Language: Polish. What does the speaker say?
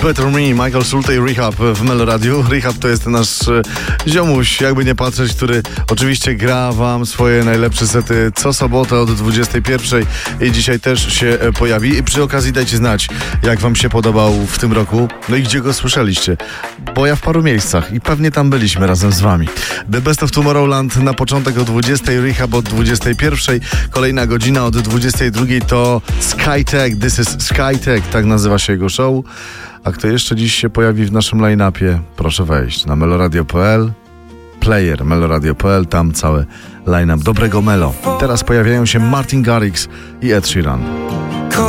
Better Me, Michael Schulte i Rehab w Meloradiu. Rehab to jest nasz ziomuś, jakby nie patrzeć, który oczywiście gra wam swoje najlepsze sety co sobotę od 21 i dzisiaj też się pojawi. I przy okazji dajcie znać, jak wam się podobał w tym roku, no i gdzie go słyszeliście, bo ja w paru miejscach i pewnie tam byliśmy razem z wami. The Best of Tomorrowland na początek o 20, Rehab od 21, kolejna godzina od 22 to SkyTech, This is SkyTech, tak nazywa się jego show. A kto jeszcze dziś się pojawi w naszym line-upie, proszę wejść na meloradio.pl, player meloradio.pl, tam cały line-up dobrego melo. Teraz pojawiają się Martin Garrix i Ed Sheeran.